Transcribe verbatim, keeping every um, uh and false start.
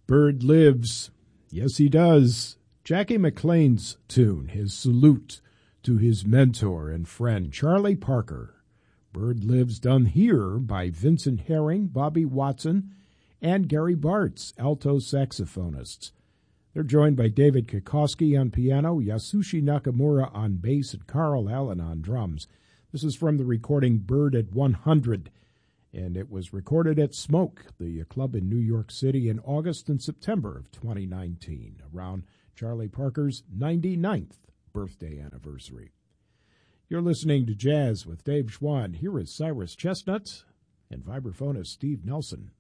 Bird lives. Yes, he does. Jackie McLean's tune, his salute to his mentor and friend, Charlie Parker. Bird Lives, done here by Vincent Herring, Bobby Watson, and Gary Bartz, alto saxophonists. They're joined by David Kokoski on piano, Yasushi Nakamura on bass, and Carl Allen on drums. This is from the recording Bird at one hundred, and it was recorded at Smoke, the club in New York City, in August and September of twenty nineteen, around Charlie Parker's ninety-ninth birthday anniversary. You're listening to Jazz with Dave Schwann. Here is Cyrus Chestnut and vibraphonist Steve Nelson.